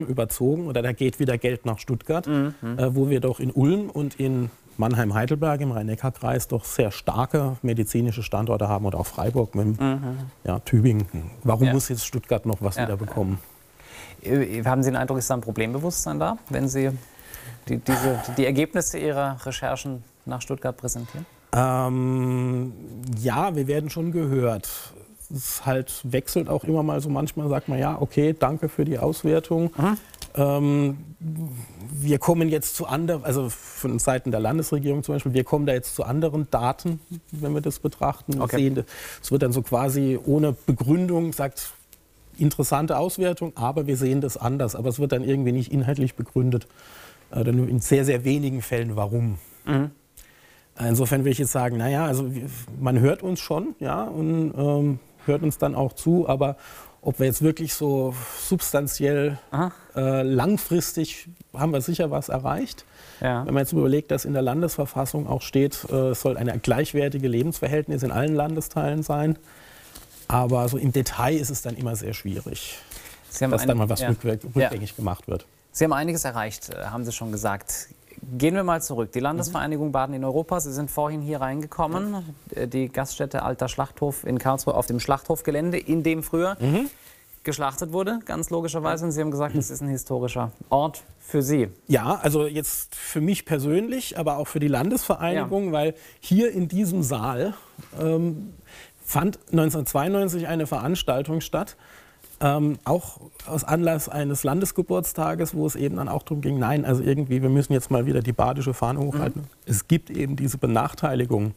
überzogen oder da geht wieder Geld nach Stuttgart, wo wir doch in Ulm und in Mannheim-Heidelberg im Rhein-Neckar-Kreis doch sehr starke medizinische Standorte haben oder auch Freiburg mit Tübingen. Warum muss jetzt Stuttgart noch was wieder bekommen? Haben Sie den Eindruck, ist da ein Problembewusstsein da, wenn Sie die Ergebnisse Ihrer Recherchen nach Stuttgart präsentieren? Ja, wir werden schon gehört. Es halt wechselt auch immer mal so. Manchmal sagt man, ja, okay, danke für die Auswertung. Wir kommen jetzt zu anderen, also von Seiten der Landesregierung zum Beispiel, wir kommen da jetzt zu anderen Daten, wenn wir das betrachten. Wir sehen, es wird dann so quasi ohne Begründung gesagt, interessante Auswertung, aber wir sehen das anders. Aber es wird dann irgendwie nicht inhaltlich begründet. Oder nur in sehr, sehr wenigen Fällen, warum. Insofern will ich jetzt sagen, naja, also man hört uns schon, ja, und hört uns dann auch zu, aber ob wir jetzt wirklich so substanziell langfristig haben wir sicher was erreicht. Ja. Wenn man jetzt überlegt, dass in der Landesverfassung auch steht, es soll eine gleichwertige Lebensverhältnis in allen Landesteilen sein. Aber so im Detail ist es dann immer sehr schwierig, dass dann mal was rückgängig gemacht wird. Sie haben einiges erreicht, haben Sie schon gesagt. Gehen wir mal zurück. Die Landesvereinigung Baden in Europa, Sie sind vorhin hier reingekommen, die Gaststätte Alter Schlachthof in Karlsruhe auf dem Schlachthofgelände, in dem früher geschlachtet wurde, ganz logischerweise. Und Sie haben gesagt, es ist ein historischer Ort für Sie. Ja, also jetzt für mich persönlich, aber auch für die Landesvereinigung, weil hier in diesem Saal fand 1992 eine Veranstaltung statt, auch aus Anlass eines Landesgeburtstages, wo es eben dann auch darum ging, nein, also irgendwie, wir müssen jetzt mal wieder die badische Fahne hochhalten. Es gibt eben diese Benachteiligung.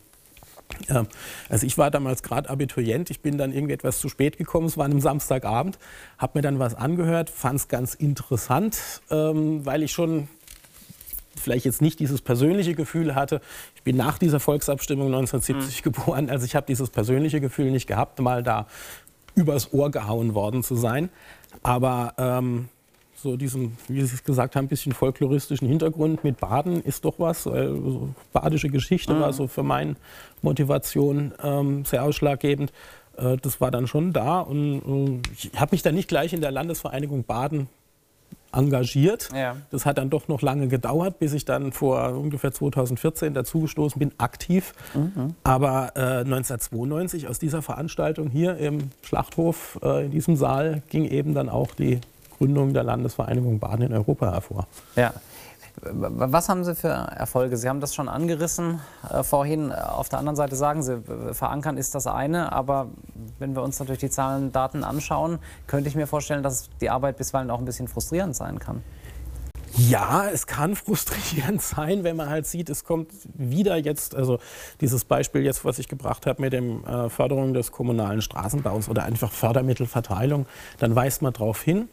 Also ich war damals gerade Abiturient, ich bin dann irgendwie etwas zu spät gekommen, es war an einem Samstagabend, habe mir dann was angehört, fand es ganz interessant, weil ich schon vielleicht jetzt nicht dieses persönliche Gefühl hatte. Ich bin nach dieser Volksabstimmung 1970 geboren, also ich habe dieses persönliche Gefühl nicht gehabt, mal da übers Ohr gehauen worden zu sein. Aber so diesen, wie Sie es gesagt haben, ein bisschen folkloristischen Hintergrund mit Baden ist doch was. So badische Geschichte war so für meine Motivation sehr ausschlaggebend. Das war dann schon da. Und ich habe mich dann nicht gleich in der Landesvereinigung Baden engagiert. Ja. Das hat dann doch noch lange gedauert, bis ich dann vor ungefähr 2014 dazugestoßen bin, aktiv. Aber 1992 aus dieser Veranstaltung hier im Schlachthof, in diesem Saal, ging eben dann auch die Gründung der Landesvereinigung Baden in Europa hervor. Ja. Was haben Sie für Erfolge? Sie haben das schon angerissen vorhin. Auf der anderen Seite sagen Sie, verankern ist das eine, aber wenn wir uns natürlich die Zahlen und Daten anschauen, könnte ich mir vorstellen, dass die Arbeit bisweilen auch ein bisschen frustrierend sein kann. Ja, es kann frustrierend sein, wenn man halt sieht, es kommt wieder jetzt, also dieses Beispiel jetzt, was ich gebracht habe mit der Förderung des kommunalen Straßenbaus oder einfach Fördermittelverteilung, dann weist man darauf hin.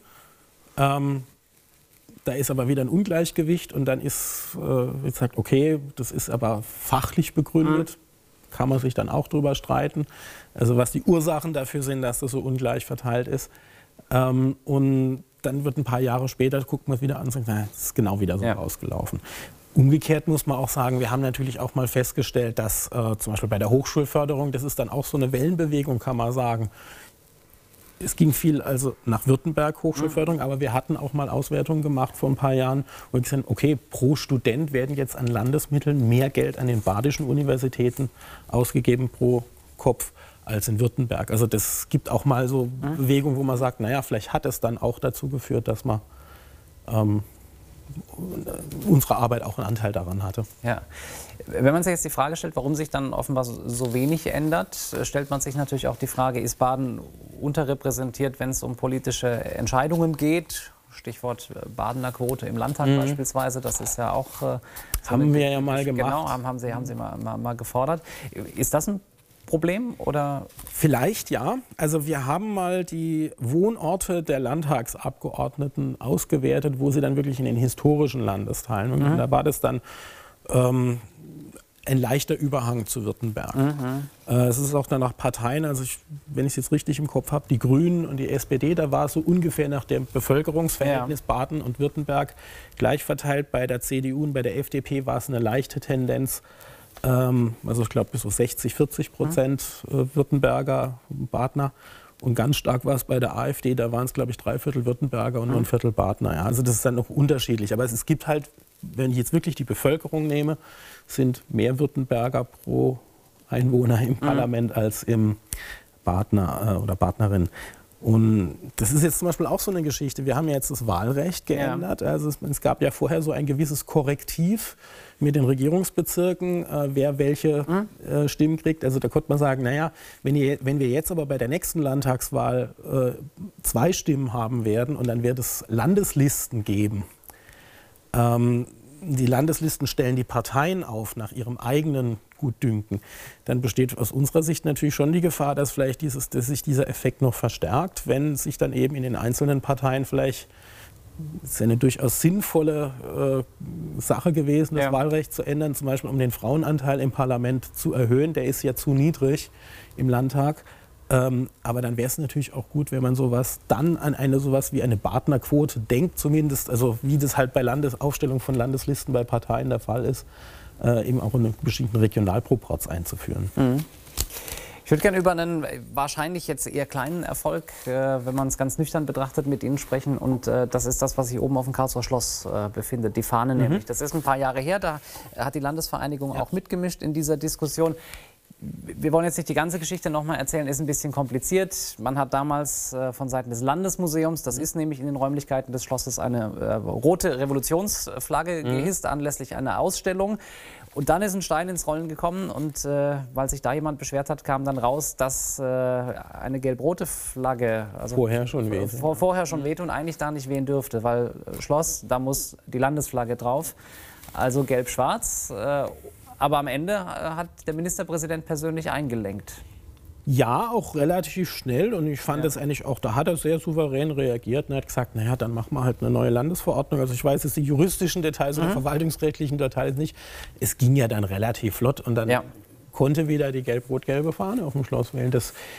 Da ist aber wieder ein Ungleichgewicht und dann ist gesagt, okay, das ist aber fachlich begründet, kann man sich dann auch drüber streiten. Also was die Ursachen dafür sind, dass das so ungleich verteilt ist. Und dann wird ein paar Jahre später, guckt man es wieder an und sagt, naja, das ist genau wieder so rausgelaufen. Umgekehrt muss man auch sagen, wir haben natürlich auch mal festgestellt, dass zum Beispiel bei der Hochschulförderung, das ist dann auch so eine Wellenbewegung, kann man sagen. Es ging viel also nach Württemberg Hochschulförderung, aber wir hatten auch mal Auswertungen gemacht vor ein paar Jahren, wo wir gesagt haben, okay, pro Student werden jetzt an Landesmitteln mehr Geld an den badischen Universitäten ausgegeben pro Kopf als in Württemberg. Also das gibt auch mal so Bewegungen, wo man sagt, naja, vielleicht hat es dann auch dazu geführt, dass man unsere Arbeit auch einen Anteil daran hatte. Ja. Wenn man sich jetzt die Frage stellt, warum sich dann offenbar so wenig ändert, stellt man sich natürlich auch die Frage, ist Baden unterrepräsentiert, wenn es um politische Entscheidungen geht? Stichwort Badener Quote im Landtag beispielsweise, das ist ja auch... haben wir ja mal gemacht. Genau, haben Sie mal gefordert. Ist das ein Problem oder? Vielleicht ja. Also wir haben mal die Wohnorte der Landtagsabgeordneten ausgewertet, wo sie dann wirklich in den historischen Landesteilen. Und da war das dann ein leichter Überhang zu Württemberg. Es ist auch dann nach Parteien, also wenn ich es jetzt richtig im Kopf habe, die Grünen und die SPD, da war es so ungefähr nach dem Bevölkerungsverhältnis Baden und Württemberg gleich verteilt. Bei der CDU und bei der FDP war es eine leichte Tendenz. Also ich glaube bis so 60-40% Württemberger, Badener. Und ganz stark war es bei der AfD, da waren es, glaube ich, 3/4 Württemberger und nur 1/4 Badener. Ja, also das ist dann noch unterschiedlich. Aber es gibt halt, wenn ich jetzt wirklich die Bevölkerung nehme, sind mehr Württemberger pro Einwohner im Parlament als im Badener oder Badenerin. Und das ist jetzt zum Beispiel auch so eine Geschichte. Wir haben ja jetzt das Wahlrecht geändert. Ja. Also es gab ja vorher so ein gewisses Korrektiv mit den Regierungsbezirken, wer welche Stimmen kriegt. Also da konnte man sagen, naja, wenn wir jetzt aber bei der nächsten Landtagswahl 2 Stimmen haben werden und dann wird es Landeslisten geben. Die Landeslisten stellen die Parteien auf nach ihrem eigenen Gutdünken. Dann besteht aus unserer Sicht natürlich schon die Gefahr, dass vielleicht dass sich dieser Effekt noch verstärkt, wenn sich dann eben in den einzelnen Parteien vielleicht, das ist ja eine durchaus sinnvolle Sache gewesen, das Wahlrecht zu ändern, zum Beispiel um den Frauenanteil im Parlament zu erhöhen. Der ist ja zu niedrig im Landtag. Aber dann wäre es natürlich auch gut, wenn man sowas dann an sowas wie eine Badener-Quote denkt, zumindest, also wie das halt bei Aufstellung von Landeslisten bei Parteien der Fall ist, eben auch einen bestimmten Regionalproporz einzuführen. Ich würde gerne über einen wahrscheinlich jetzt eher kleinen Erfolg, wenn man es ganz nüchtern betrachtet, mit Ihnen sprechen. Und das ist das, was sich oben auf dem Karlsruher Schloss befindet, die Fahne nämlich. Das ist ein paar Jahre her, da hat die Landesvereinigung auch mitgemischt in dieser Diskussion. Wir wollen jetzt nicht die ganze Geschichte nochmal erzählen, ist ein bisschen kompliziert. Man hat damals von Seiten des Landesmuseums, das ist nämlich in den Räumlichkeiten des Schlosses, eine rote Revolutionsflagge gehisst, anlässlich einer Ausstellung. Und dann ist ein Stein ins Rollen gekommen und weil sich da jemand beschwert hat, kam dann raus, dass eine gelb-rote Flagge vorher schon wehte und eigentlich da nicht wehen dürfte, weil Schloss, da muss die Landesflagge drauf, also gelb-schwarz. Aber am Ende hat der Ministerpräsident persönlich eingelenkt. Ja, auch relativ schnell und ich fand es eigentlich auch, da hat er sehr souverän reagiert und hat gesagt, naja, dann machen wir halt eine neue Landesverordnung. Also ich weiß jetzt die juristischen Details oder verwaltungsrechtlichen Details nicht. Es ging ja dann relativ flott und dann konnte wieder die gelb-rot-gelbe Fahne auf dem Schloss wählen.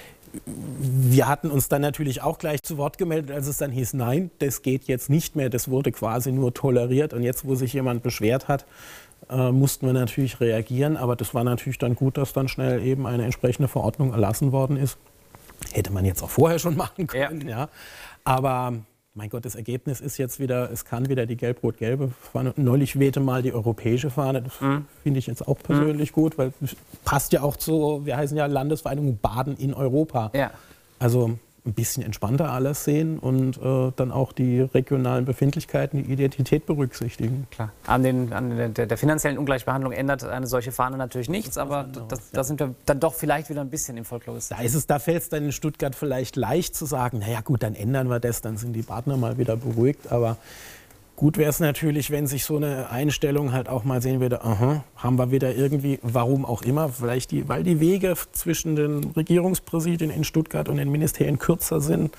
Wir hatten uns dann natürlich auch gleich zu Wort gemeldet, als es dann hieß, nein, das geht jetzt nicht mehr. Das wurde quasi nur toleriert und jetzt, wo sich jemand beschwert hat, mussten wir natürlich reagieren, aber das war natürlich dann gut, dass dann schnell eben eine entsprechende Verordnung erlassen worden ist. Hätte man jetzt auch vorher schon machen können, ja. Aber mein Gott, das Ergebnis ist jetzt wieder, es kann wieder die gelb-rot-gelbe Fahne. Neulich wehte mal die europäische Fahne, das finde ich jetzt auch persönlich gut, weil es passt ja auch zu, wir heißen ja Landesvereinigung Baden in Europa. Ja. Also ein bisschen entspannter alles sehen und dann auch die regionalen Befindlichkeiten, die Identität berücksichtigen. Klar. An der finanziellen Ungleichbehandlung ändert eine solche Fahne natürlich nichts, aber da sind wir dann doch vielleicht wieder ein bisschen im Folkloristischen. Da fällt es dann in Stuttgart vielleicht leicht zu sagen, naja gut, dann ändern wir das, dann sind die Partner mal wieder beruhigt, aber gut wäre es natürlich, wenn sich so eine Einstellung halt auch mal sehen würde, haben wir wieder irgendwie, warum auch immer, vielleicht weil die Wege zwischen den Regierungspräsidien in Stuttgart und den Ministerien kürzer sind.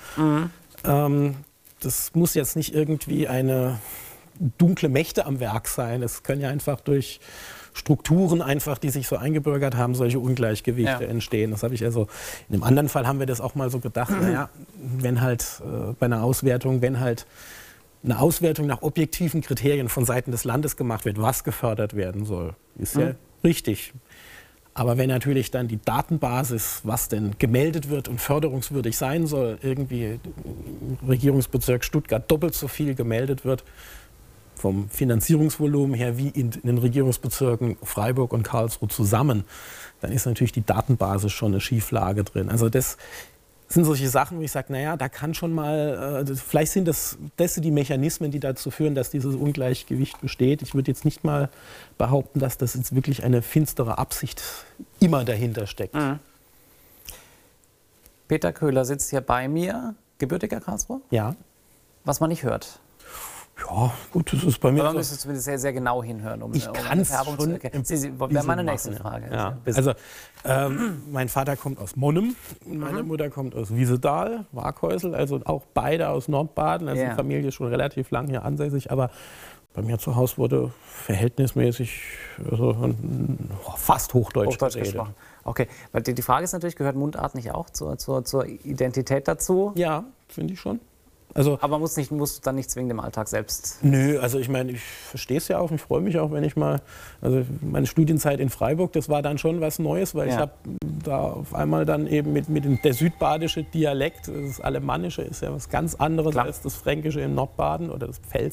Das muss jetzt nicht irgendwie eine dunkle Mächte am Werk sein. Es können ja einfach durch Strukturen einfach, die sich so eingebürgert haben, solche Ungleichgewichte entstehen. Das habe ich also, in einem anderen Fall haben wir das auch mal so gedacht, naja, wenn halt bei einer Auswertung, wenn halt eine Auswertung nach objektiven Kriterien von Seiten des Landes gemacht wird, was gefördert werden soll, ist ja richtig. Aber wenn natürlich dann die Datenbasis, was denn gemeldet wird und förderungswürdig sein soll, irgendwie im Regierungsbezirk Stuttgart doppelt so viel gemeldet wird, vom Finanzierungsvolumen her wie in den Regierungsbezirken Freiburg und Karlsruhe zusammen, dann ist natürlich die Datenbasis schon eine Schieflage drin. Also das sind solche Sachen, wo ich sage, naja, da kann schon mal, vielleicht sind das die Mechanismen, die dazu führen, dass dieses Ungleichgewicht besteht. Ich würde jetzt nicht mal behaupten, dass das jetzt wirklich eine finstere Absicht immer dahinter steckt. Peter Köhler sitzt hier bei mir, gebürtiger Karlsruher? Ja. Was man nicht hört. Ja, gut, das ist bei mir. Aber man müsste zumindest sehr, sehr genau hinhören, ich kann es schon zu erkennen. Wäre meine nächste Frage. Ja. Also, mein Vater kommt aus Monnem, meine Mutter kommt aus Wiesedal, Waghäusel, also auch beide aus Nordbaden. Also die Familie ist schon relativ lang hier ansässig, aber bei mir zu Hause wurde verhältnismäßig fast Hochdeutsch gesprochen. Okay, weil die Frage ist natürlich, gehört Mundart nicht auch zur Identität dazu? Ja, finde ich schon. Also, aber musst du dann nicht zwingend im Alltag selbst? Nö, also ich meine, ich verstehe es ja auch, ich freue mich auch, wenn ich mal, also meine Studienzeit in Freiburg, das war dann schon was Neues, weil ich habe da auf einmal dann eben der südbadische Dialekt, das Alemannische ist ja was ganz anderes als das Fränkische in Nordbaden oder das Pfälzische.